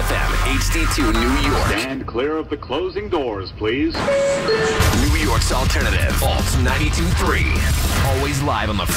FM, HD2 New York. Stand clear of the closing doors, please. New York's alternative, Alt 92.3. Always live on the